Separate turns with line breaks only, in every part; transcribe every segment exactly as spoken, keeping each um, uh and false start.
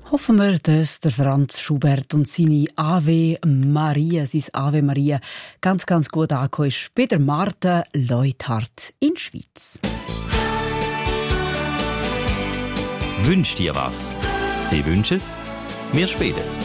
Hoffen wir, dass der Franz Schubert und seine Ave Maria, sein Ave Maria, ganz, ganz gut angekommen ist bei der Martha Leuthard in der Schweiz.
Wünsch dir was? Sie wünscht es, wir spielen es.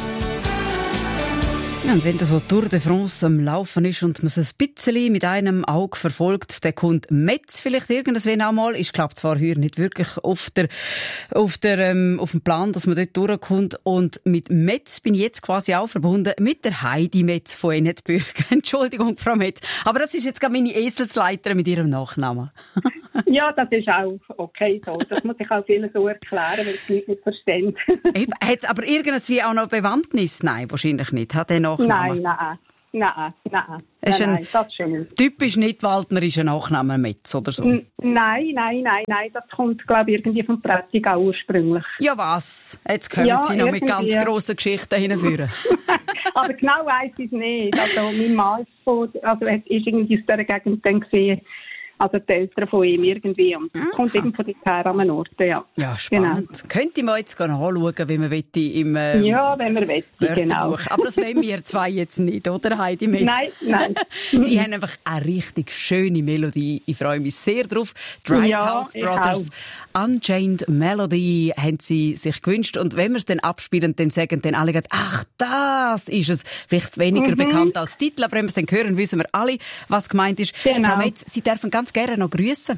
Ja, und wenn da so Tour de France am Laufen ist und man es ein bisschen mit einem Auge verfolgt, dann kommt Metz vielleicht irgendwann auch mal. Ich glaube zwar hier nicht wirklich auf, der, auf, der, ähm, auf dem Plan, dass man dort durchkommt. Und mit Metz bin ich jetzt quasi auch verbunden mit der Heidi Metz von Enetbürg. Entschuldigung, Frau Metz. Aber das ist jetzt gerade meine Eselsleiterin mit ihrem Nachnamen.
Ja, das ist auch okay so. Das muss ich auch vielen so erklären, weil es Leute nicht verstehen.
Hat es aber irgendwie auch noch Bewandtnis? Nein, wahrscheinlich nicht. Hat er Nachnamen?
Nein, nein, nein, nein.
Es ist
nein,
ein
nein, das stimmt.
typisch nicht-waldnerischer Nachname Metz oder so?
N- Nein, nein, nein, nein. Das kommt, glaube ich, irgendwie vom Prättigau ursprünglich.
Ja, was? Jetzt kommen
Ja,
Sie noch mit
irgendwie.
ganz grossen Geschichten hinführen.
Aber genau weiss ich es nicht. Also, mein Mann ist, von, also, es ist irgendwie aus dieser Gegend dann gesehen. Also die Eltern von ihm irgendwie. Und es kommt eben von her an einen Ort, ja.
Ja, spannend. Genau. Könnte man jetzt anschauen, wie man wette im ähm,
Ja, wenn man wette, genau.
Aber das wollen wir zwei jetzt nicht, oder Heidi Metz?
Nein, nein.
Sie haben einfach eine richtig schöne Melodie. Ich freue mich sehr drauf. Drive
Ja,
House Brothers, Unchained Melody haben sie sich gewünscht. Und wenn wir es dann abspielen, dann sagen dann alle, ach, das ist es. Vielleicht weniger
Mhm.
bekannt als Titel, aber wenn wir es dann hören, wissen wir alle, was gemeint ist.
Genau.
Frau Metz, Sie dürfen ganz gerne noch grüßen.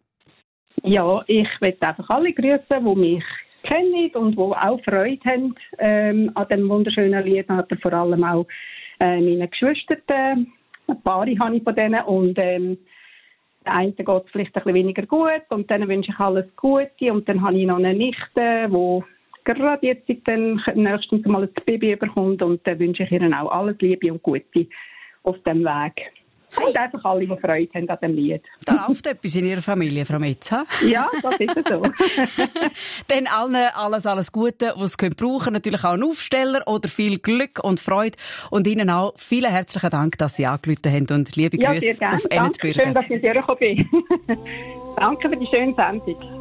Ja, ich möchte einfach alle grüßen, die mich kennen und die auch Freude haben ähm, an diesem wunderschönen Lied. Aber vor allem auch äh, meine Geschwister. Ein paar habe ich von denen. Und ähm, der eine geht es vielleicht ein bisschen weniger gut. Und dann wünsche ich alles Gute. Und dann habe ich noch eine Nichte, die gerade jetzt dann nächstens mal ein Baby bekommt. Und dann wünsche ich ihr auch alles Liebe und Gute auf dem Weg. Und einfach alle, die Freude haben an dem Lied.
Da läuft etwas in Ihrer Familie, Frau Metz, ha?
Ja, das ist so.
Dann allen alles, alles Gute, was sie brauchen können. Natürlich auch einen Aufsteller oder viel Glück und Freude. Und Ihnen auch vielen herzlichen Dank, dass Sie angerufen haben. Und liebe
Ja,
Grüße
sehr gerne.
auf
Danke,
Enetbürgen.
schön, dass ich hergekommen bin. Danke für die schöne Sendung.